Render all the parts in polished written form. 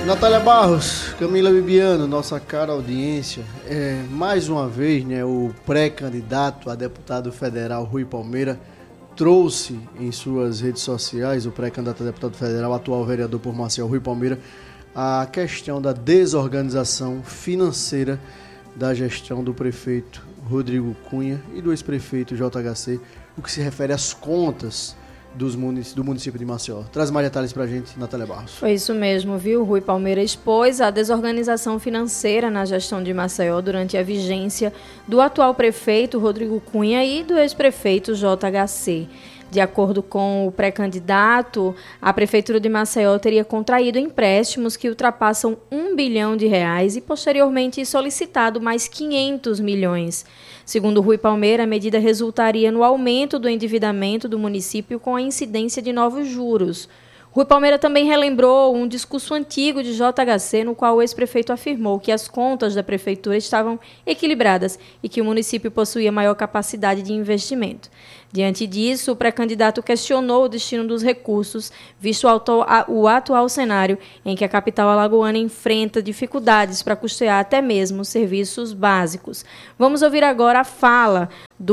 Natália Barros, Camila Bibiano, nossa cara audiência, mais uma vez, né, o pré-candidato a deputado federal Rui Palmeira trouxe em suas redes sociais, o pré-candidato a deputado federal, atual vereador por Maceió, Rui Palmeira, a questão da desorganização financeira da gestão do prefeito Rodrigo Cunha e do ex-prefeito JHC, o que se refere às contas do município de Maceió. Traz mais detalhes pra gente, Natália Barros. Foi isso mesmo, viu? Rui Palmeira expôs a desorganização financeira na gestão de Maceió durante a vigência do atual prefeito Rodrigo Cunha e do ex-prefeito JHC. De acordo com o pré-candidato, a Prefeitura de Maceió teria contraído empréstimos que ultrapassam R$1 bilhão e posteriormente solicitado mais 500 milhões. Segundo Rui Palmeira, a medida resultaria no aumento do endividamento do município com a incidência de novos juros. Rui Palmeira também relembrou um discurso antigo de JHC, no qual o ex-prefeito afirmou que as contas da prefeitura estavam equilibradas e que o município possuía maior capacidade de investimento. Diante disso, o pré-candidato questionou o destino dos recursos, visto o atual cenário em que a capital alagoana enfrenta dificuldades para custear até mesmo serviços básicos. Vamos ouvir agora a fala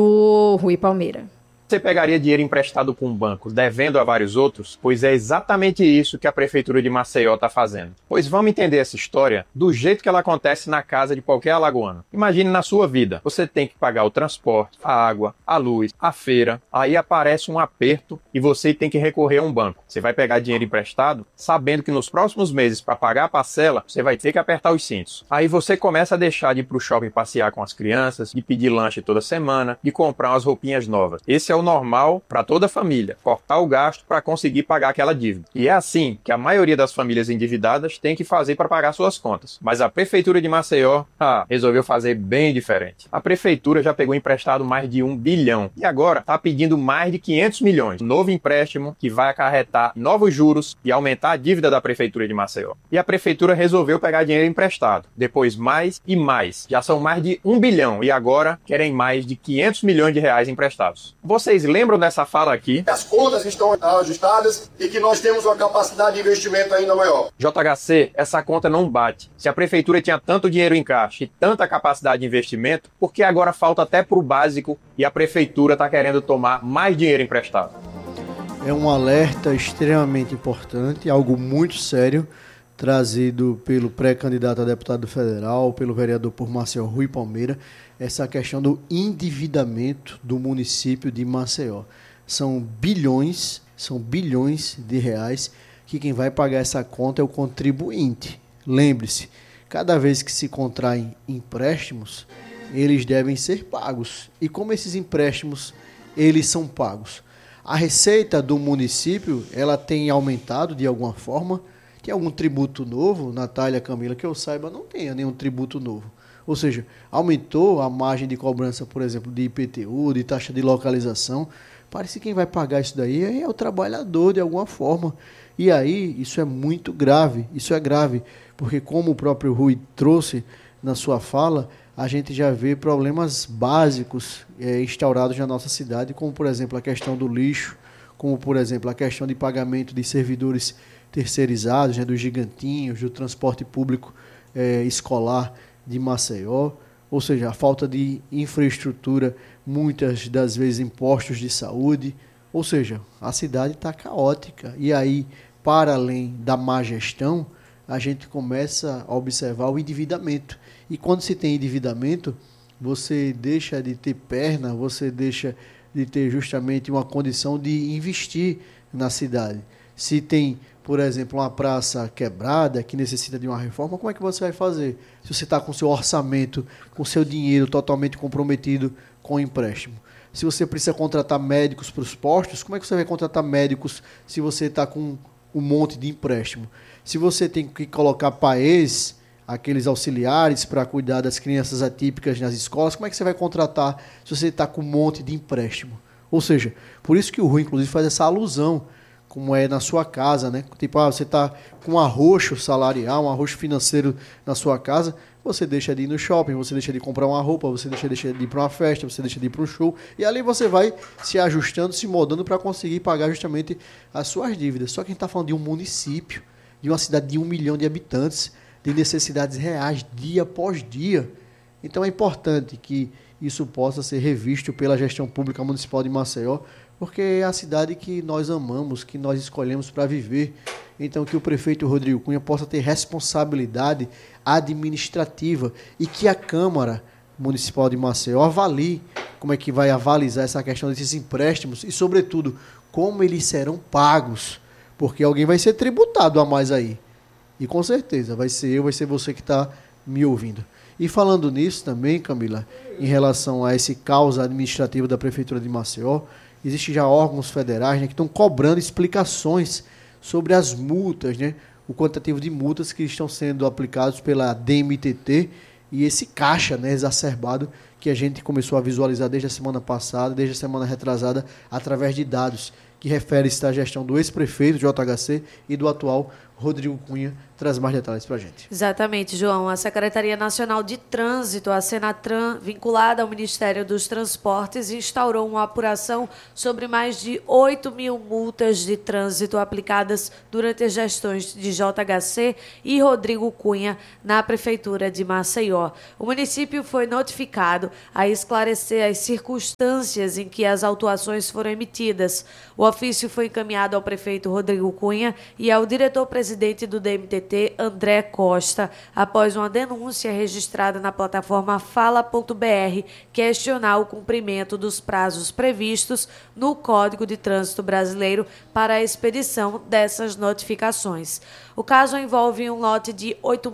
do Rui Palmeira. Você pegaria dinheiro emprestado com um banco, devendo a vários outros? Pois é exatamente isso que a Prefeitura de Maceió está fazendo. Pois vamos entender essa história do jeito que ela acontece na casa de qualquer alagoano. Imagine na sua vida, você tem que pagar o transporte, a água, a luz, a feira, aí aparece um aperto e você tem que recorrer a um banco. Você vai pegar dinheiro emprestado, sabendo que nos próximos meses, para pagar a parcela, você vai ter que apertar os cintos. Aí você começa a deixar de ir para o shopping passear com as crianças, de pedir lanche toda semana, de comprar umas roupinhas novas. Esse é o normal para toda a família, cortar o gasto para conseguir pagar aquela dívida. E é assim que a maioria das famílias endividadas tem que fazer para pagar suas contas. Mas a Prefeitura de Maceió resolveu fazer bem diferente. A Prefeitura já pegou emprestado mais de R$1 bilhão e agora está pedindo mais de 500 milhões. Um novo empréstimo que vai acarretar novos juros e aumentar a dívida da Prefeitura de Maceió. E a Prefeitura resolveu pegar dinheiro emprestado. Depois mais e mais. Já são mais de R$1 bilhão e agora querem mais de 500 milhões de reais emprestados. Vocês lembram dessa fala aqui? As contas estão ajustadas e que nós temos uma capacidade de investimento ainda maior. JHC, essa conta não bate. Se a Prefeitura tinha tanto dinheiro em caixa e tanta capacidade de investimento, por que agora falta até pro básico e a Prefeitura está querendo tomar mais dinheiro emprestado? É um alerta extremamente importante, algo muito sério, trazido pelo pré-candidato a deputado federal, pelo vereador por Maceió, Rui Palmeira, essa questão do endividamento do município de Maceió. São bilhões de reais que quem vai pagar essa conta é o contribuinte. Lembre-se, cada vez que se contraem empréstimos, eles devem ser pagos. E como esses empréstimos, eles são pagos? A receita do município, ela tem aumentado de alguma forma. Tem algum tributo novo, Natália, Camila, que eu saiba, não tem nenhum tributo novo. Ou seja, aumentou a margem de cobrança, por exemplo, de IPTU, de taxa de localização. Parece que quem vai pagar isso daí é o trabalhador, de alguma forma. E aí, isso é muito grave, isso é grave, porque como o próprio Rui trouxe na sua fala, a gente já vê problemas básicos instaurados na nossa cidade, como, por exemplo, a questão do lixo, como, por exemplo, a questão de pagamento de servidores terceirizados, né, dos gigantinhos, do transporte público escolar de Maceió, ou seja, a falta de infraestrutura, muitas das vezes em postos de saúde, ou seja, a cidade está caótica. E aí, para além da má gestão, a gente começa a observar o endividamento. E quando se tem endividamento, você deixa de ter perna, você deixa de ter justamente uma condição de investir na cidade. Se tem, por exemplo, uma praça quebrada que necessita de uma reforma, como é que você vai fazer? Se você está com seu orçamento, com seu dinheiro totalmente comprometido com o empréstimo. Se você precisa contratar médicos para os postos, como é que você vai contratar médicos se você está com um monte de empréstimo? Se você tem que colocar paês, aqueles auxiliares para cuidar das crianças atípicas nas escolas, como é que você vai contratar se você está com um monte de empréstimo? Ou seja, por isso que o Rui, inclusive, faz essa alusão, como é na sua casa, né? Tipo, você está com um arroxo salarial, um arroxo financeiro na sua casa, você deixa de ir no shopping, você deixa de comprar uma roupa, você deixa de ir para uma festa, você deixa de ir para um show, e ali você vai se ajustando, se moldando para conseguir pagar justamente as suas dívidas. Só que a gente está falando de um município de uma cidade de 1 milhão de habitantes, de necessidades reais, dia após dia. Então é importante que isso possa ser revisto pela gestão pública municipal de Maceió, porque é a cidade que nós amamos, que nós escolhemos para viver. Então que o prefeito Rodrigo Cunha possa ter responsabilidade administrativa e que a Câmara Municipal de Maceió avalie como é que vai avalizar essa questão desses empréstimos e, sobretudo, como eles serão pagos, porque alguém vai ser tributado a mais aí. E com certeza vai ser eu, vai ser você que está me ouvindo. E falando nisso também, Camila, em relação a esse caos administrativo da Prefeitura de Maceió, existem já órgãos federais, né, que estão cobrando explicações sobre as multas, né, o quantitativo de multas que estão sendo aplicados pela DMTT e esse caixa, né, exacerbado que a gente começou a visualizar desde a semana passada, desde a semana retrasada, através de dados que referem-se à gestão do ex-prefeito de JHC e do atual Rodrigo Cunha. Traz mais detalhes para a gente. Exatamente, João. A Secretaria Nacional de Trânsito, a Senatran, vinculada ao Ministério dos Transportes, instaurou uma apuração sobre mais de 8 mil multas de trânsito aplicadas durante as gestões de JHC e Rodrigo Cunha na Prefeitura de Maceió. O município foi notificado a esclarecer as circunstâncias em que as autuações foram emitidas. O ofício foi encaminhado ao prefeito Rodrigo Cunha e ao diretor-presidente do DMTT, André Costa, após uma denúncia registrada na plataforma Fala.br questionar o cumprimento dos prazos previstos no Código de Trânsito Brasileiro para a expedição dessas notificações. O caso envolve um lote de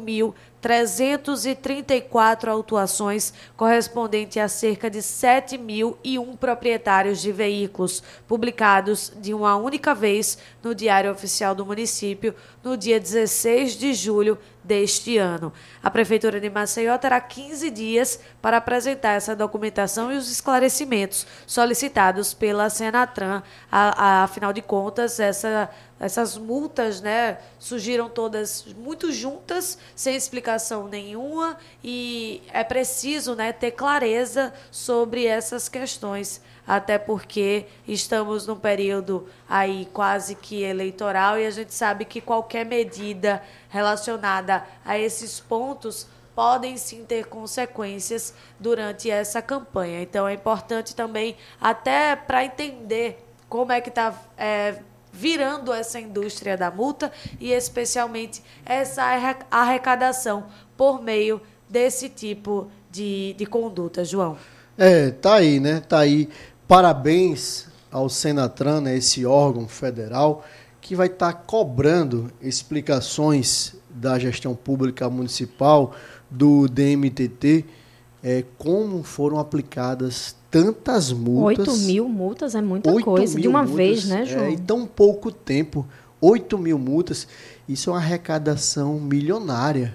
8.334 autuações, correspondente a cerca de 7.001 proprietários de veículos, publicados de uma única vez no Diário Oficial do Município, no dia 16 de julho deste ano. A Prefeitura de Maceió terá 15 dias para apresentar essa documentação e os esclarecimentos solicitados pela Senatran. Afinal de contas, essas multas, né, surgiram todas muito juntas, sem explicação nenhuma, e é preciso, né, ter clareza sobre essas questões, até porque estamos num período aí quase que eleitoral e a gente sabe que qualquer medida relacionada a esses pontos podem sim ter consequências durante essa campanha. Então é importante também, até para entender como é que está virando essa indústria da multa e especialmente essa arrecadação por meio desse tipo de conduta, João. Tá aí, né? Tá aí. Parabéns ao Senatran, né, esse órgão federal que vai estar cobrando explicações da gestão pública municipal, do DMTT, como foram aplicadas tantas multas. 8 mil multas é muita coisa, de uma vez, né, João? Em tão pouco tempo, 8 mil multas, isso é uma arrecadação milionária.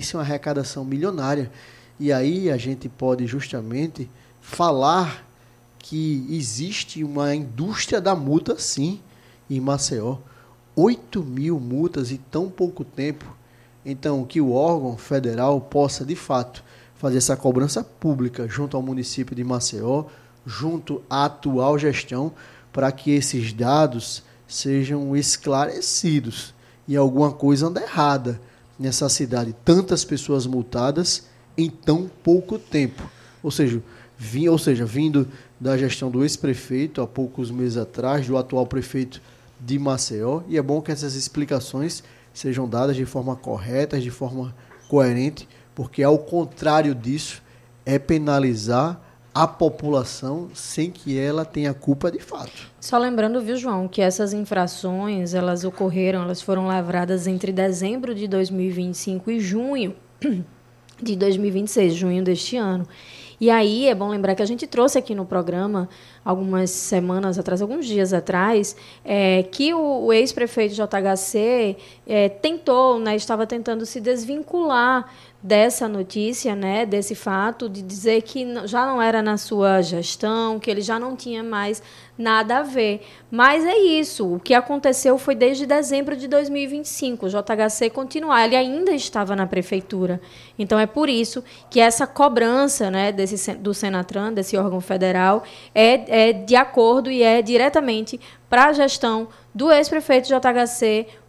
E aí a gente pode justamente falar que existe uma indústria da multa, sim, em Maceió. 8 mil multas em tão pouco tempo. Então, que o órgão federal possa, de fato, fazer essa cobrança pública junto ao município de Maceió, junto à atual gestão, para que esses dados sejam esclarecidos e alguma coisa anda errada nessa cidade. Tantas pessoas multadas em tão pouco tempo. Ou seja, vindo da gestão do ex-prefeito há poucos meses atrás, do atual prefeito de Maceió, e é bom que essas explicações sejam dadas de forma correta, de forma coerente, porque ao contrário disso é penalizar a população sem que ela tenha culpa de fato. Só lembrando, viu, João, que essas infrações, elas foram lavradas entre dezembro de 2025 e junho de 2026, junho deste ano. E aí é bom lembrar que a gente trouxe aqui no programa, alguns dias atrás, que o ex-prefeito JHC estava tentando se desvincular dessa notícia, né, desse fato, de dizer que já não era na sua gestão, que ele já não tinha mais nada a ver. Mas é isso, o que aconteceu foi desde dezembro de 2025, o JHC continuar, ele ainda estava na prefeitura. Então é por isso que essa cobrança, né, do Senatran, desse órgão federal, é de acordo e é diretamente para a gestão do ex-prefeito JHC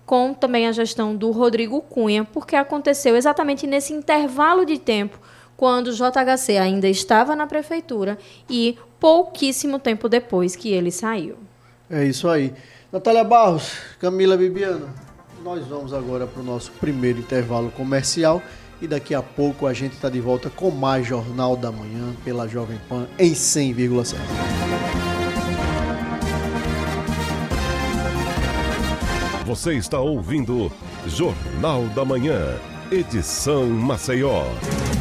com também a gestão do Rodrigo Cunha, porque aconteceu exatamente nesse intervalo de tempo, quando o JHC ainda estava na prefeitura e pouquíssimo tempo depois que ele saiu. É isso aí. Natália Barros, Camila Bibiano, nós vamos agora para o nosso primeiro intervalo comercial e daqui a pouco a gente está de volta com mais Jornal da Manhã pela Jovem Pan em 100,7. Você está ouvindo Jornal da Manhã, edição Maceió.